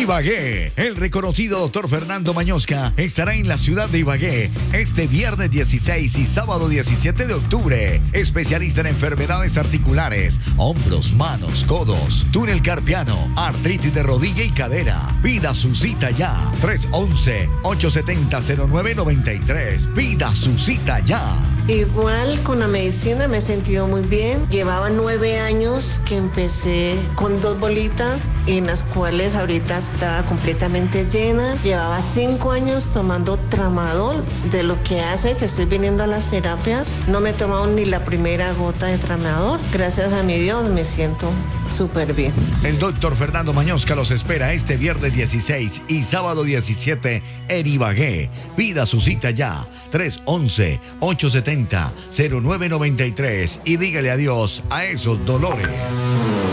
Ibagué. El reconocido doctor Fernando Mañosca estará en la ciudad de Ibagué este viernes 16 y sábado 17 de octubre. Especialista en enfermedades articulares, hombros, manos, codos, túnel carpiano, artritis de rodilla y cadera. Pida su cita ya. 311-870-0993. Pida su cita ya. Igual con la medicina me he sentido muy bien. Llevaba 9 años que empecé con 2 bolitas, en las cuales ahorita estaba completamente llena. Llevaba 5 años tomando tramadol, de lo que hace que estoy viniendo a las terapias. No me he tomado ni la primera gota de tramadol. Gracias a mi Dios me siento súper bien. El doctor Fernando Mañosca los espera este viernes 16 y sábado 17 en Ibagué. Pida su cita ya. 311-870-0993 y dígale adiós a esos dolores.